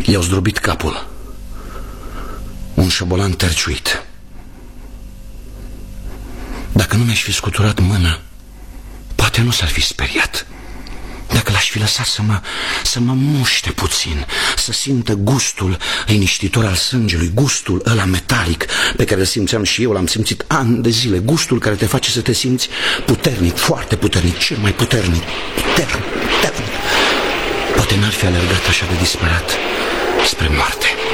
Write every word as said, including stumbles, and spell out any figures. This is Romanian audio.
I-au zdrobit capul. Un șobolan terciuit. Dacă nu mi-aș fi scuturat mâna, poate nu s-ar fi speriat. Dacă l-aș fi lăsat să mă, să mă muște puțin, să simtă gustul liniștitor al sângelui, gustul ăla metalic pe care îl simțeam și eu, l-am simțit ani de zile, gustul care te face să te simți puternic, foarte puternic, cel mai puternic, puternic, puternic. Poate n-ar fi alergat așa de disperat spre moarte.